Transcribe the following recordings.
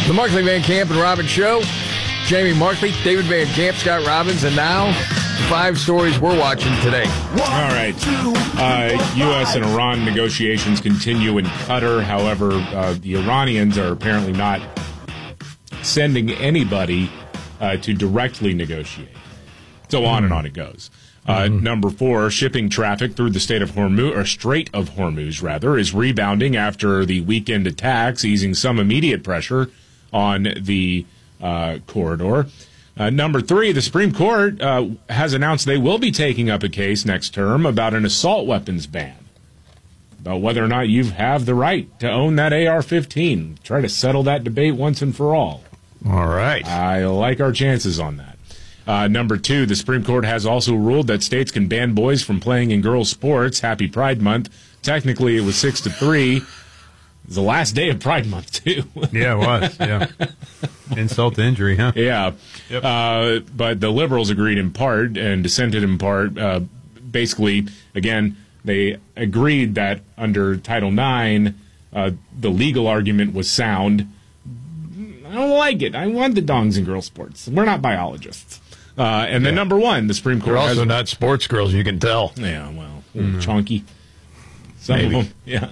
The Markley, Van Camp, and Robbins Show. Jamie Markley, David Van Camp, Scott Robbins, and now 5 stories we're watching today. All right. U.S. and Iran negotiations continue in Qatar. However, the Iranians are apparently not sending anybody to directly negotiate. So on and on it goes. Number 4, shipping traffic through the Strait of Hormuz, is rebounding after the weekend attacks, easing some immediate pressure on the corridor. Number 3, the Supreme Court has announced they will be taking up a case next term about an assault weapons ban, about whether or not you have the right to own that AR-15. Try to settle that debate once and for all. All right. I like our chances on that. Number 2, the Supreme Court has also ruled that states can ban boys from playing in girls' sports. Happy Pride Month. Technically, it was 6-3. It was the last day of Pride Month, too. Yeah, it was. Yeah. Insult to injury, huh? Yeah. Yep. But the liberals agreed in part and dissented in part. Basically, again, they agreed that under Title IX, the legal argument was sound. I don't like it. I want the dongs in girls' sports. We're not biologists. And then number 1, the Supreme Court They're also not sports girls, you can tell. Yeah, well, chunky. Some of them, yeah.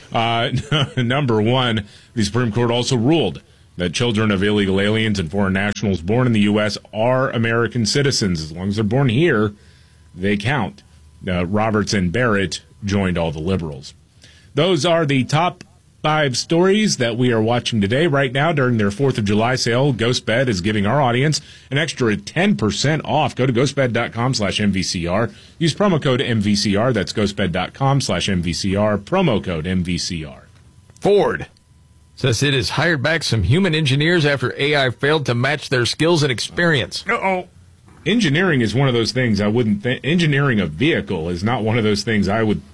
Number 1, the Supreme Court also ruled that children of illegal aliens and foreign nationals born in the U.S. are American citizens. As long as they're born here, they count. Roberts and Barrett joined all the liberals. Those are the top 5 stories that we are watching today. Right now, during their 4th of July sale, GhostBed is giving our audience an extra 10% off. Go to ghostbed.com/MVCR. Use promo code MVCR. That's ghostbed.com/MVCR. Promo code MVCR. Ford says it has hired back some human engineers after AI failed to match their skills and experience. Uh-oh. Engineering is one of those things I wouldn't think. Engineering a vehicle is not one of those things I would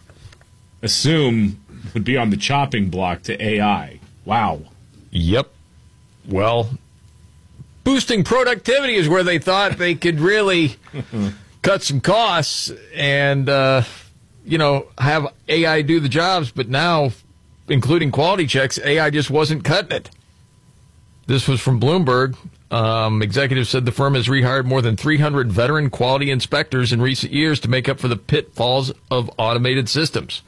assume would be on the chopping block to AI. Wow. Yep. Well, boosting productivity is where they thought they could really cut some costs and, have AI do the jobs. But now, including quality checks, AI just wasn't cutting it. This was from Bloomberg. Executives said the firm has rehired more than 300 veteran quality inspectors in recent years to make up for the pitfalls of automated systems.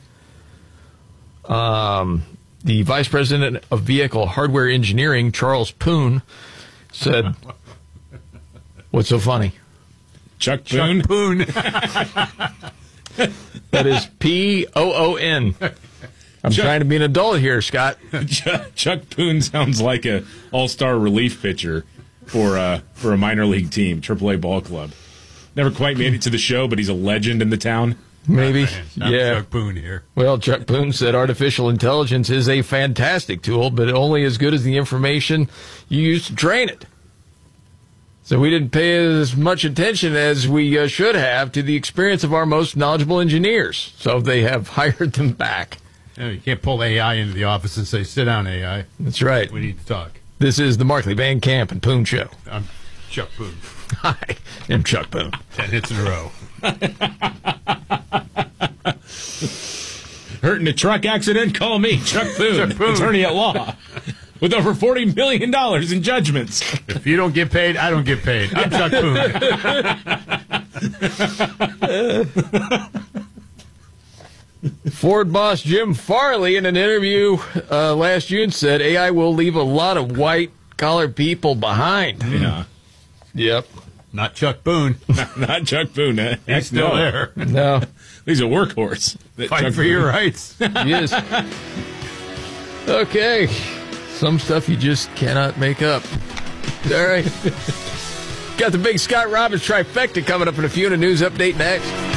The vice president of vehicle hardware engineering, Charles Poon, said, "What's so funny?" Chuck Poon? Chuck Poon. That is P-O-O-N. I'm trying to be an adult here, Scott. Chuck Poon sounds like a all-star relief pitcher for a minor league team, AAA ball club. Never quite made it to the show, but he's a legend in the town. Maybe. Yeah. Chuck Poon here. Well, Chuck Poon said artificial intelligence is a fantastic tool, but only as good as the information you use to train it. So we didn't pay as much attention as we should have to the experience of our most knowledgeable engineers. So they have hired them back. No, you can't pull AI into the office and say, "Sit down, AI. That's right. We need to talk." This is the Markley, Van Camp, and Poon Show. I'm Chuck Poon. Hi, I'm Chuck Poon. 10 hits in a row. Hurt in a truck accident? Call me, Chuck Poon, attorney at law, with over $40 million in judgments. If you don't get paid, I don't get paid. I'm Chuck Poon. Ford boss Jim Farley, in an interview last June, said AI will leave a lot of white-collar people behind. Yeah. Yep. Not Chuck Poon. Not Chuck Poon. He's still there. No. He's a workhorse. Fight for your rights. He is. Okay. Some stuff you just cannot make up. All right. Got the big Scott Robbins trifecta coming up in a few, and a news update next.